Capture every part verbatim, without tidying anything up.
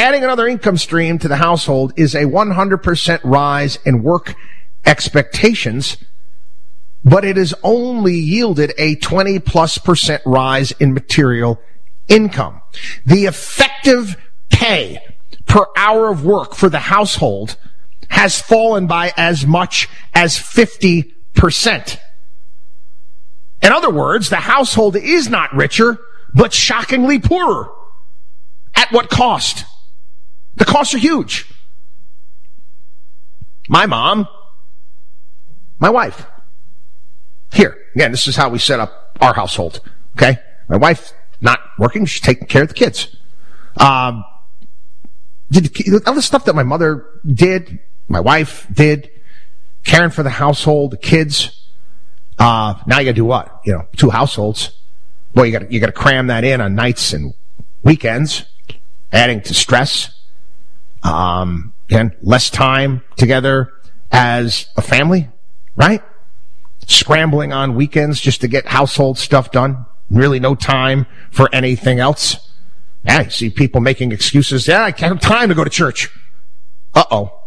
Adding another income stream to the household is a one hundred percent rise in work expectations, but it has only yielded a twenty plus percent rise in material income. The effective pay per hour of work for the household has fallen by as much as fifty percent. In other words, the household is not richer, but shockingly poorer. At what cost? The costs are huge. My mom, my wife. Here, again, this is how we set up our household. Okay? My wife not working, she's taking care of the kids. Um, did all the stuff that my mother did, my wife did, caring for the household, the kids. Uh, now you gotta do what? You know, two households. Boy, you gotta, you gotta cram that in on nights and weekends, adding to stress. Um, and less time together as a family, right? Scrambling on weekends just to get household stuff done. Really no time for anything else. Yeah, you see people making excuses. Yeah, I can't have time to go to church. Uh-oh.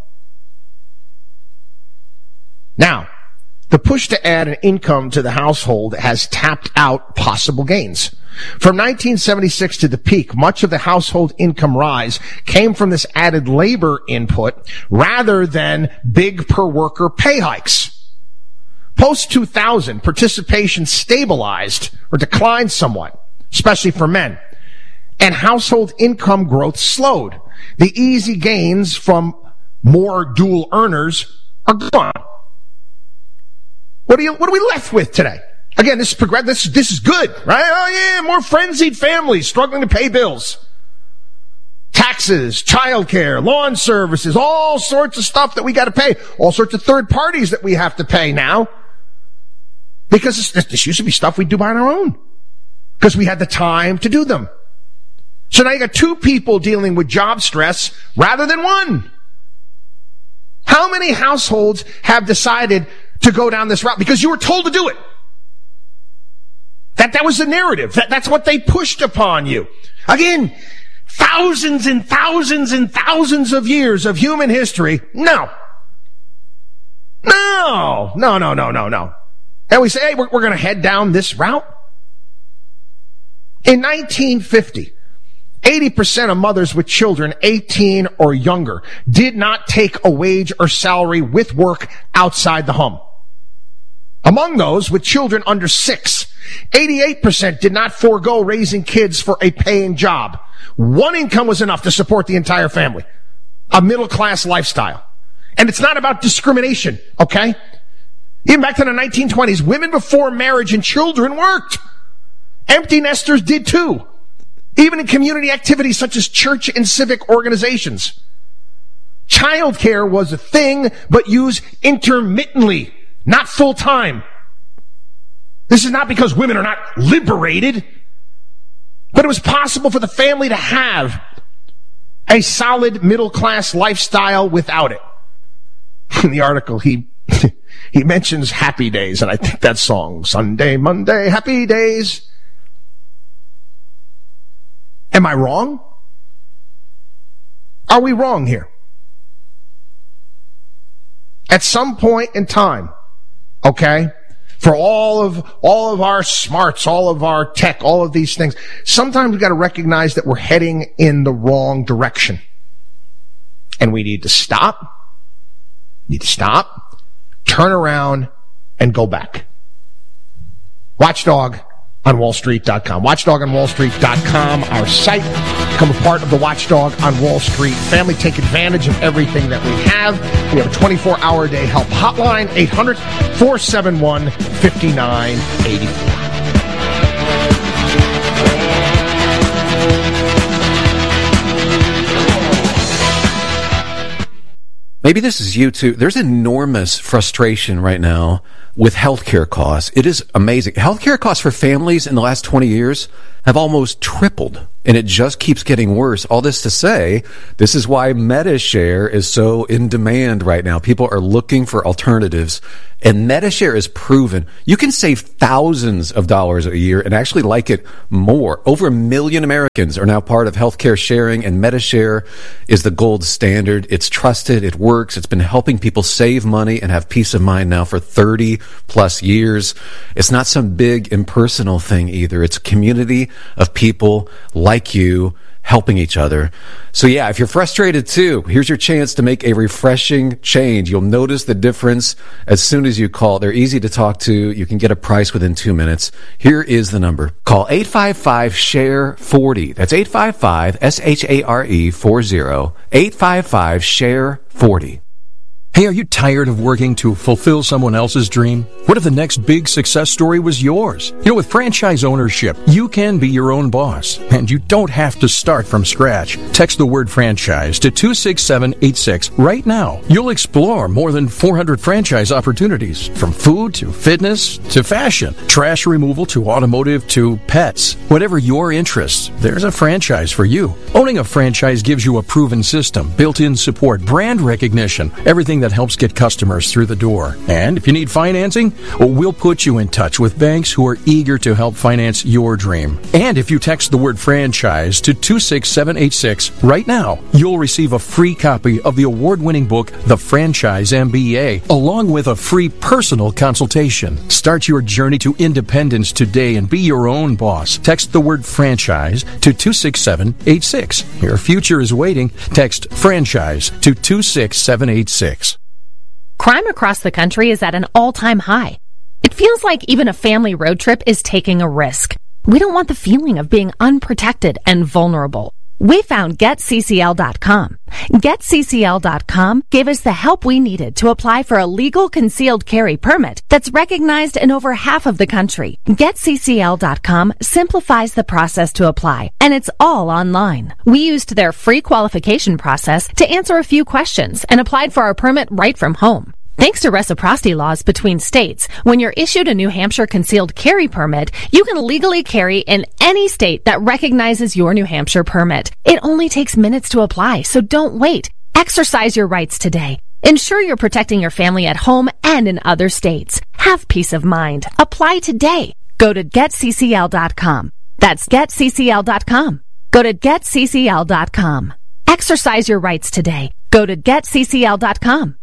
Now, the push to add an income to the household has tapped out possible gains. From nineteen seventy-six to the peak, much of the household income rise came from this added labor input rather than big per worker pay hikes. Post two thousand, participation stabilized or declined somewhat, especially for men, and household income growth slowed. The easy gains from more dual earners are gone. What are you, what are we left with today? Again, this is progress, this, this is good, right? Oh yeah, more frenzied families struggling to pay bills. Taxes, childcare, lawn services, all sorts of stuff that we got to pay. All sorts of third parties that we have to pay now. Because this, this used to be stuff we do by our own. Because we had the time to do them. So now you got two people dealing with job stress rather than one. How many households have decided to go down this route because you were told to do it? That that was the narrative. That, that's what they pushed upon you. Again, thousands and thousands and thousands of years of human history. No. No. No, no, no, no, no. And we say, hey, we're, we're going to head down this route. In nineteen fifty, eighty percent of mothers with children eighteen or younger did not take a wage or salary with work outside the home. Among those with children under six, eighty-eight percent did not forego raising kids for a paying job. One income was enough to support the entire family. A middle-class lifestyle. And it's not about discrimination, okay? Even back to the nineteen twenties, women before marriage and children worked. Empty nesters did too. Even in community activities such as church and civic organizations. Childcare was a thing, but used intermittently, not full time. This is not because women are not liberated, but it was possible for the family to have a solid middle-class lifestyle without it. In the article, he he mentions Happy Days, and I think that song, Sunday, Monday, Happy Days. Am I wrong? Are we wrong here? At some point in time, okay, for all of all of our smarts, all of our tech, all of these things, sometimes we've got to recognize that we're heading in the wrong direction. And we need to stop, need to stop, turn around, and go back. Watchdog on wall street dot com. watchdog on wall street dot com, our site. Become a part of the Watchdog on Wall Street family. Take advantage of everything that we have. We have a twenty-four hour day help hotline, eight hundred, four seven one, five nine eight four. Maybe this is you too. There's enormous frustration right now with healthcare costs. It is amazing. Healthcare costs for families in the last twenty years have almost tripled, and it just keeps getting worse. All this to say, this is why MediShare is so in demand right now. People are looking for alternatives, And MediShare is proven. You can save thousands of dollars a year and actually like it more. Over a million Americans are now part of healthcare sharing, and MediShare is the gold standard. It's trusted. It works. It's been helping people save money and have peace of mind now for thirty plus years. It's not some big impersonal thing either. It's a community of people like you helping each other. So yeah, if you're frustrated too, here's your chance to make a refreshing change. You'll notice the difference as soon as you call. They're easy to talk to. You can get a price within two minutes. Here is the number. Call eight five five, S H A R E, forty. That's eight five five, S H A R E, forty. eight five five, S H A R E, forty. Hey, are you tired of working to fulfill someone else's dream? What if the next big success story was yours? You know, with franchise ownership, you can be your own boss, and you don't have to start from scratch. Text the word franchise to two six seven eight six right now. You'll explore more than four hundred franchise opportunities, from food to fitness to fashion, trash removal to automotive to pets. Whatever your interests, there's a franchise for you. Owning a franchise gives you a proven system, built-in support, brand recognition, everything that helps get customers through the door. And if you need financing, well, we'll put you in touch with banks who are eager to help finance your dream. And if you text the word franchise to two six seven eight six right now, you'll receive a free copy of the award-winning book, The Franchise M B A, along with a free personal consultation. Start your journey to independence today and be your own boss. Text the word franchise to two six seven eight six. Your future is waiting. Text franchise to two six seven eight six. Crime across the country is at an all-time high. It feels like even a family road trip is taking a risk. We don't want the feeling of being unprotected and vulnerable. We found Get C C L dot com. Get C C L dot com gave us the help we needed to apply for a legal concealed carry permit that's recognized in over half of the country. Get C C L dot com simplifies the process to apply, and it's all online. We used their free qualification process to answer a few questions and applied for our permit right from home. Thanks to reciprocity laws between states, when you're issued a New Hampshire concealed carry permit, you can legally carry in any state that recognizes your New Hampshire permit. It only takes minutes to apply, so don't wait. Exercise your rights today. Ensure you're protecting your family at home and in other states. Have peace of mind. Apply today. Go to Get C C L dot com. That's Get C C L dot com. Go to Get C C L dot com. Exercise your rights today. Go to Get C C L dot com.